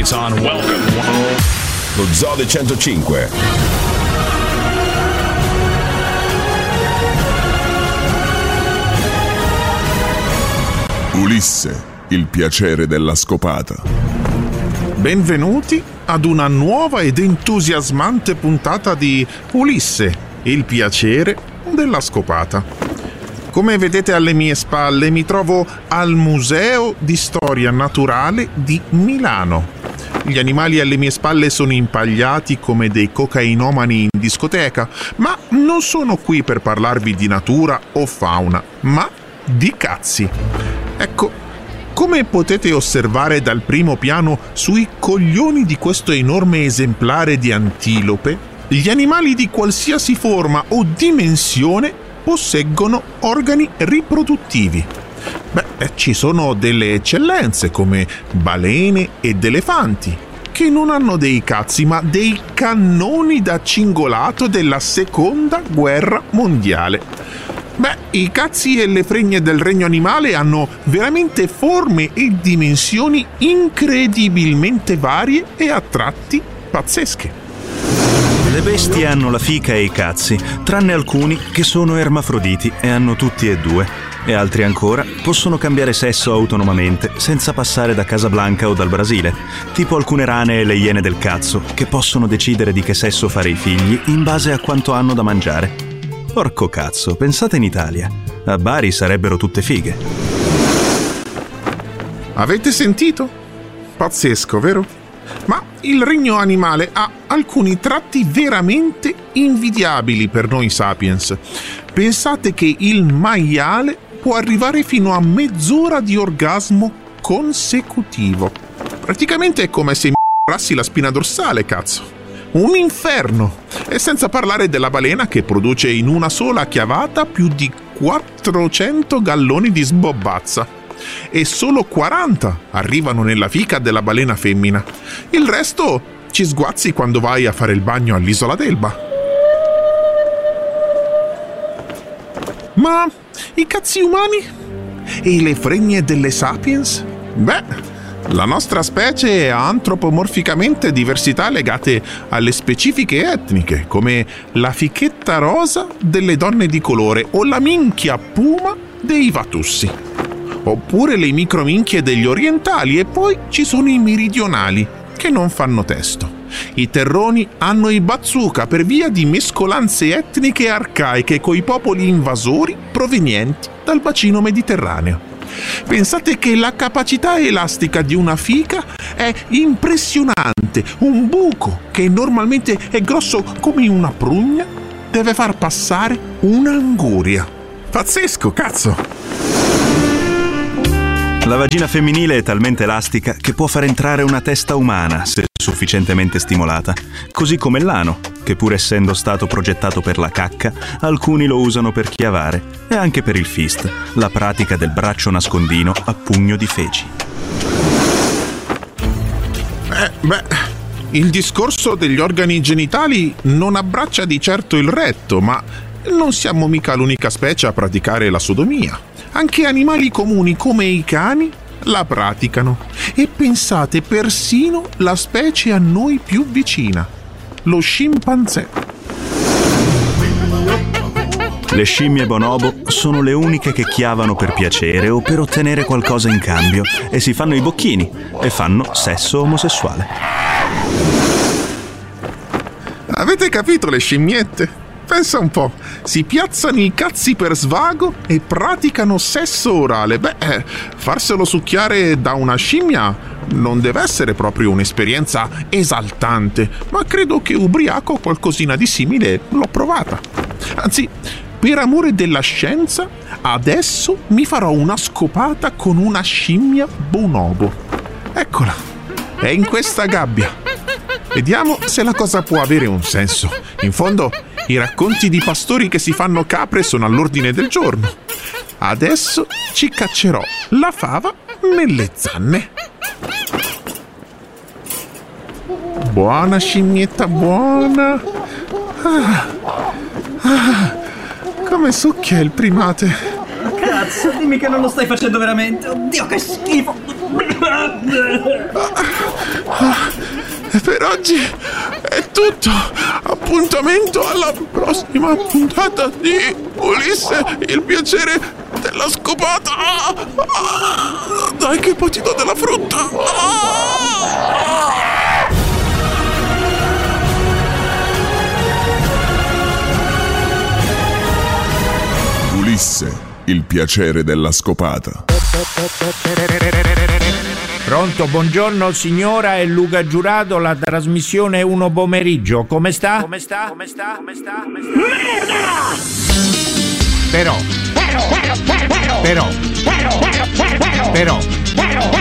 It's on. Welcome. Lo Zoo del 105. Ulisse, il piacere della scopata. Benvenuti ad una nuova ed entusiasmante puntata di Ulisse, il piacere della scopata. Come vedete alle mie spalle mi trovo al Museo di Storia Naturale di Milano. Gli animali alle mie spalle sono impagliati come dei cocainomani in discoteca, ma non sono qui per parlarvi di natura o fauna, ma di cazzi. Ecco, come potete osservare dal primo piano sui coglioni di questo enorme esemplare di antilope, gli animali di qualsiasi forma o dimensione posseggono organi riproduttivi. Ci sono delle eccellenze come balene ed elefanti, che non hanno dei cazzi ma dei cannoni da cingolato della seconda guerra mondiale. I cazzi e le fregne del regno animale hanno veramente forme e dimensioni incredibilmente varie e a tratti pazzesche. Le bestie hanno la fica e i cazzi, tranne alcuni che sono ermafroditi e hanno tutti e due, e altri ancora possono cambiare sesso autonomamente senza passare da Casablanca o dal Brasile, tipo alcune rane e le iene del cazzo, che possono decidere di che sesso fare i figli in base a quanto hanno da mangiare. Porco cazzo, pensate in Italia. A Bari sarebbero tutte fighe. Avete sentito? Pazzesco, vero? Ma il regno animale ha alcuni tratti veramente invidiabili per noi sapiens. Pensate che il maiale può arrivare fino a mezz'ora di orgasmo consecutivo. Praticamente è come se mi***rassi la spina dorsale, cazzo. Un inferno! E senza parlare della balena che produce in una sola chiavata più di 400 galloni di sbobbazza. E solo 40 arrivano nella fica della balena femmina. Il resto ci sguazzi quando vai a fare il bagno all'isola d'Elba. Ma i cazzi umani? E le fregne delle sapiens? La nostra specie ha antropomorficamente diversità legate alle specifiche etniche, come la fichetta rosa delle donne di colore o la minchia puma dei Vatussi. Oppure le microminchie degli orientali, e poi ci sono i meridionali, che non fanno testo. I terroni hanno i bazooka per via di mescolanze etniche arcaiche coi popoli invasori provenienti dal bacino mediterraneo. Pensate che la capacità elastica di una fica è impressionante. Un buco, che normalmente è grosso come una prugna, deve far passare un'anguria. Pazzesco, cazzo! La vagina femminile è talmente elastica che può far entrare una testa umana se sufficientemente stimolata, così come l'ano, che pur essendo stato progettato per la cacca, alcuni lo usano per chiavare, e anche per il fist, la pratica del braccio nascondino a pugno di feci. Il discorso degli organi genitali non abbraccia di certo il retto, ma non siamo mica l'unica specie a praticare la sodomia. Anche animali comuni come i cani la praticano. E pensate, persino la specie a noi più vicina, lo scimpanzé. Le scimmie bonobo sono le uniche che chiavano per piacere o per ottenere qualcosa in cambio, e si fanno i bocchini e fanno sesso omosessuale. Avete capito le scimmiette? Pensa un po', si piazzano i cazzi per svago e praticano sesso orale. Farselo succhiare da una scimmia non deve essere proprio un'esperienza esaltante, ma credo che ubriaco qualcosina di simile l'ho provata. Anzi, per amore della scienza, adesso mi farò una scopata con una scimmia bonobo. Eccola, è in questa gabbia. Vediamo se la cosa può avere un senso. In fondo, i racconti di pastori che si fanno capre sono all'ordine del giorno. Adesso ci caccerò la fava nelle zanne. Buona scimmietta, buona. Come succhia il primate. Cazzo, dimmi che non lo stai facendo veramente. Oddio, che schifo. Per oggi è tutto. Appuntamento alla prossima puntata di Ulisse, il piacere della scopata. Dai che poi ti do della frutta. Ulisse, il piacere della scopata. Pronto, buongiorno signora, è Luca Giurato, la trasmissione Uno Pomeriggio. Come sta? Però